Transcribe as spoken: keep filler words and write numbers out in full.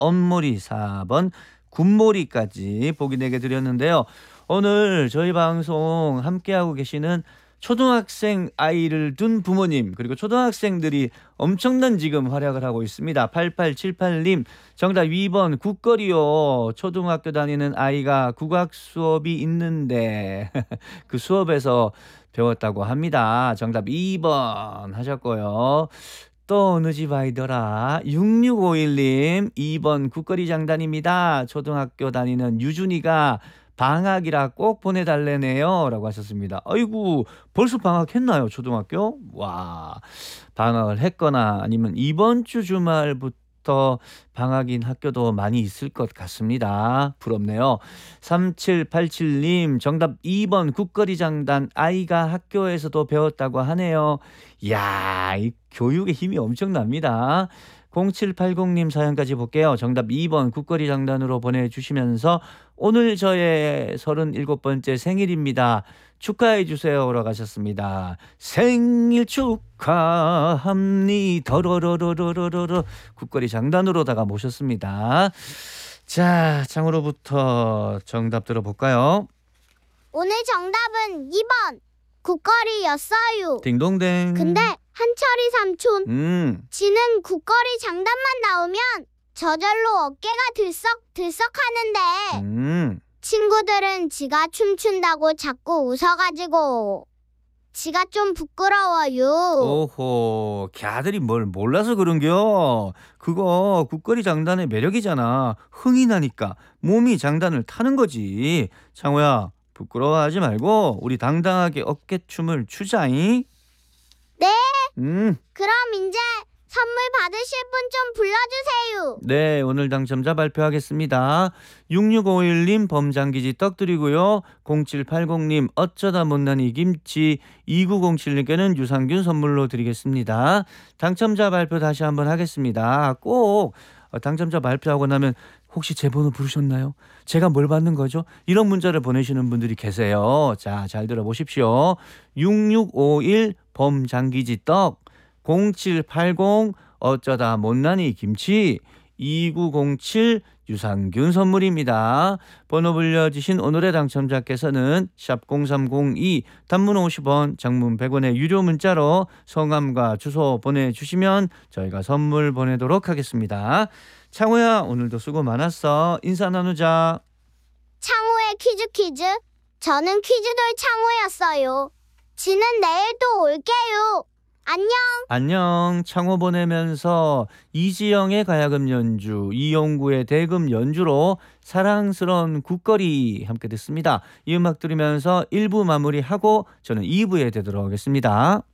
엄몰이, 사 번 굿몰이까지 보기 네 개 드렸는데요. 오늘 저희 방송 함께하고 계시는 초등학생 아이를 둔 부모님, 그리고 초등학생들이 엄청난 지금 활약을 하고 있습니다. 팔팔칠팔 님 정답 이 번 국거리요. 초등학교 다니는 아이가 국악 수업이 있는데 그 수업에서 배웠다고 합니다. 정답 이 번 하셨고요. 또 어느 집 아이더라. 육육오일 님 이 번 국거리 장단입니다. 초등학교 다니는 유준이가 방학이라 꼭 보내달래네요 라고 하셨습니다. 아이고, 벌써 방학했나요, 초등학교? 와, 방학을 했거나 아니면 이번 주 주말부터 방학인 학교도 많이 있을 것 같습니다. 부럽네요. 삼칠팔칠 님 정답 이 번 국거리 장단, 아이가 학교에서도 배웠다고 하네요. 이야, 이 교육의 힘이 엄청납니다. 공칠팔공 님 사연까지 볼게요. 정답 이 번 국거리 장단으로 보내주시면서 오늘 저의 서른일곱 번째 생일입니다. 축하해 주세요라고 하셨습니다. 생일 축하합니다. 더러러러러러러 국거리 장단으로다가 모셨습니다. 자, 창으로부터 정답 들어볼까요? 오늘 정답은 이 번 국거리였어요. 딩동댕. 근데 한철이 삼촌, 음. 지는 국거리 장단만 나오면 저절로 어깨가 들썩들썩 하는데 음. 친구들은 지가 춤춘다고 자꾸 웃어가지고 지가 좀 부끄러워요. 오호, 걔들이 뭘 몰라서 그런겨. 그거 국거리 장단의 매력이잖아. 흥이 나니까 몸이 장단을 타는 거지. 창호야, 부끄러워하지 말고 우리 당당하게 어깨춤을 추자잉. 네, 음. 그럼 이제 선물 받으실 분 좀 불러주세요. 네, 오늘 당첨자 발표하겠습니다. 육육오일 님 범장기지 떡 드리고요. 공칠팔공 님 어쩌다 못난이 김치, 이구공칠 님께는 유산균 선물로 드리겠습니다. 당첨자 발표 다시 한번 하겠습니다. 꼭 당첨자 발표하고 나면 혹시 제 번호 부르셨나요? 제가 뭘 받는 거죠? 이런 문자를 보내시는 분들이 계세요. 자, 잘 들어보십시오. 육육오일 범장기지 떡, 공칠팔공 어쩌다 못난이 김치, 이구공칠 유산균 선물입니다. 번호 불려주신 오늘의 당첨자께서는 샵 공삼공이 단문 오십 원, 장문 백 원의 유료 문자로 성함과 주소 보내주시면 저희가 선물 보내도록 하겠습니다. 창호야, 오늘도 수고 많았어. 인사 나누자. 창호의 퀴즈 퀴즈. 저는 퀴즈돌 창호였어요. 지는 내일 또 올게요. 안녕. 안녕. 창호 보내면서 이지영의 가야금 연주, 이용구의 대금 연주로 사랑스러운 국거리 함께 듣습니다. 이 음악 들으면서 일 부 마무리하고 저는 이 부에 되도록 하겠습니다.